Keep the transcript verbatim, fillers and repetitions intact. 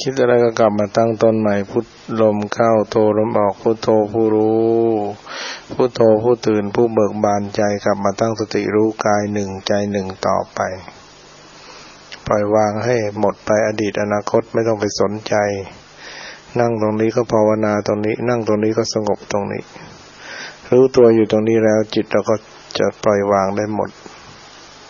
คิดอะไรก็กลับมาตั้งต้นใหม่พุทลมเข้าโทลมออกพุทโธผู้รู้พุทโธผู้ตื่นผู้เบิกบานใจกลับมาตั้งสติรู้กายหนึ่งใจหนึ่งต่อไปปล่อยวางให้หมดไปอดีตอนาคตไม่ต้องไปสนใจนั่งตรงนี้ก็ภาวนาตรงนี้นั่งตรงนี้ก็สงบตรงนี้รู้ตัวอยู่ตรงนี้แล้วจิตเราก็จะปล่อยวางได้หมด